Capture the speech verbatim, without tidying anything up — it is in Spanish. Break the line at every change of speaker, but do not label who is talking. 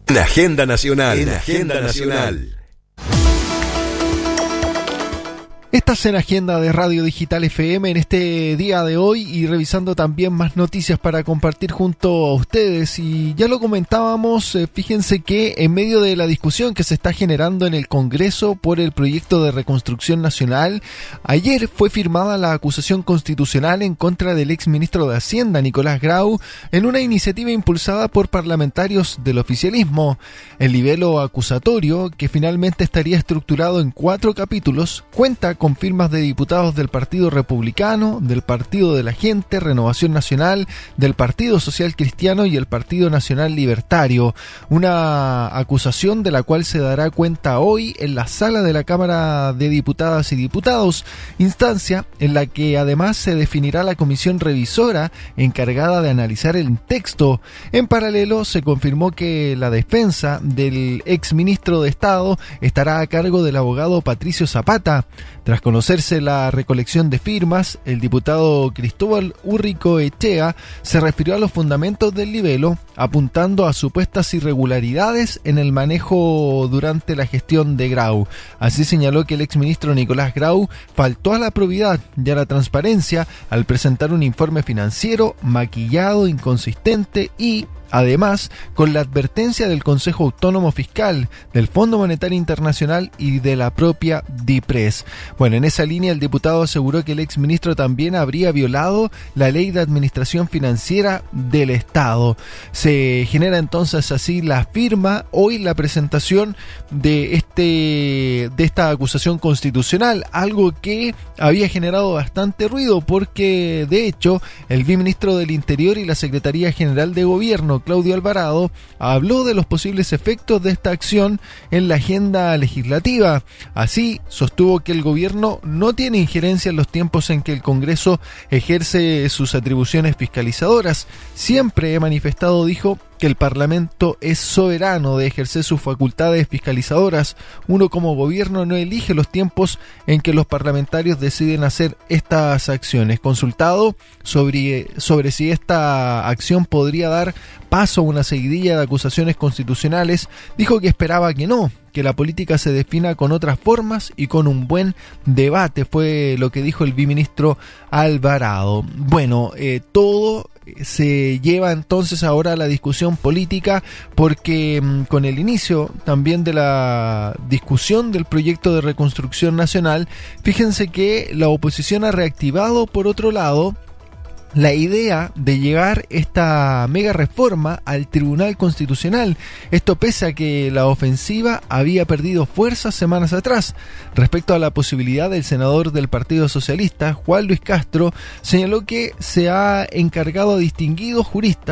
En Agenda Nacional. En Agenda Nacional.
Estás en Agenda de Radio Digital F M en este día de hoy y revisando también más noticias para compartir junto a ustedes. Y ya lo comentábamos, eh, fíjense que en medio de la discusión que se está generando en el Congreso por el proyecto de reconstrucción nacional, ayer fue firmada la acusación constitucional en contra del exministro de Hacienda, Nicolás Grau, en una iniciativa impulsada por parlamentarios del oficialismo. El libelo acusatorio, que finalmente estaría estructurado en cuatro capítulos, cuenta con con firmas de diputados del Partido Republicano, del Partido de la Gente, Renovación Nacional, del Partido Social Cristiano y el Partido Nacional Libertario. Una acusación de la cual se dará cuenta hoy en la sala de la Cámara de Diputadas y Diputados, instancia en la que además se definirá la comisión revisora encargada de analizar el texto. En paralelo, se confirmó que la defensa del exministro de Estado estará a cargo del abogado Patricio Zapata. Tras conocerse la recolección de firmas, el diputado Cristóbal Urricoechea se refirió a los fundamentos del libelo, apuntando a supuestas irregularidades en el manejo durante la gestión de Grau. Así señaló que el exministro Nicolás Grau faltó a la probidad y a la transparencia al presentar un informe financiero maquillado, inconsistente y, además, con la advertencia del Consejo Autónomo Fiscal, del Fondo Monetario Internacional y de la propia DIPRES. Bueno, en esa línea el diputado aseguró que el exministro también habría violado la Ley de Administración Financiera del Estado. Se genera entonces así la firma, hoy la presentación de, este, de esta acusación constitucional, algo que había generado bastante ruido porque, de hecho, el viceministro del Interior y la Secretaría General de Gobierno, Claudio Alvarado, habló de los posibles efectos de esta acción en la agenda legislativa. Así, sostuvo que el gobierno no tiene injerencia en los tiempos en que el Congreso ejerce sus atribuciones fiscalizadoras. Siempre he manifestado, dijo, que el Parlamento es soberano de ejercer sus facultades fiscalizadoras. Uno como gobierno no elige los tiempos en que los parlamentarios deciden hacer estas acciones. Consultado sobre, sobre si esta acción podría dar paso a una seguidilla de acusaciones constitucionales, dijo que esperaba que no, que la política se defina con otras formas y con un buen debate, fue lo que dijo el viceministro Alvarado. Bueno, eh, todo se lleva entonces ahora a la discusión política porque mmm, con el inicio también de la discusión del proyecto de reconstrucción nacional, fíjense que la oposición ha reactivado por otro lado la idea de llevar esta mega reforma al Tribunal Constitucional. Esto pese a que la ofensiva había perdido fuerzas semanas atrás. Respecto a la posibilidad, del senador del Partido Socialista, Juan Luis Castro, señaló que se ha encargado a distinguidos juristas